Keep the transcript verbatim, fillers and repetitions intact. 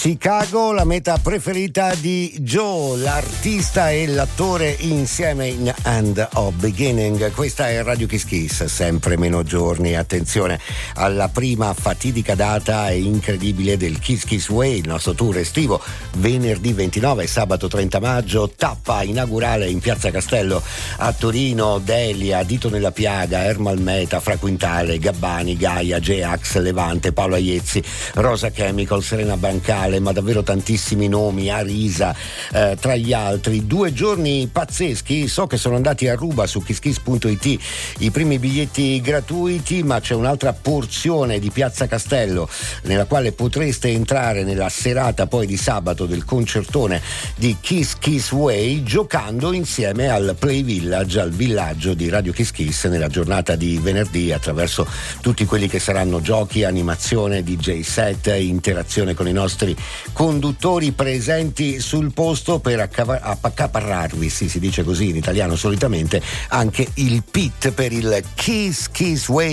Chicago, la meta preferita di Joe, l'artista e l'attore insieme in End of Beginning. Questa è Radio Kiss Kiss, sempre meno giorni. Attenzione alla prima fatidica data e incredibile del Kiss Kiss Way, il nostro tour estivo, venerdì ventinove e sabato trenta maggio, tappa inaugurale in Piazza Castello a Torino. Delia, Dito nella Piaga, Ermal Meta, Fra Quintale, Gabbani, Gaia, J-Ax, Levante, Paolo Aiezzi, Rosa Chemical, Serena Bancale, ma davvero tantissimi nomi, Arisa eh, tra gli altri. Due giorni pazzeschi. So che sono andati a ruba su kiss kiss punto it i primi biglietti gratuiti, ma c'è un'altra porzione di Piazza Castello nella quale potreste entrare nella serata poi di sabato del concertone di Kiss Kiss Way, giocando insieme al Play Village, al villaggio di Radio Kiss Kiss, nella giornata di venerdì, attraverso tutti quelli che saranno giochi, animazione, D J set, interazione con i nostri conduttori presenti sul posto per accava- accaparrarvi, sì, si dice così in italiano solitamente, anche il pit per il Kiss Kiss Way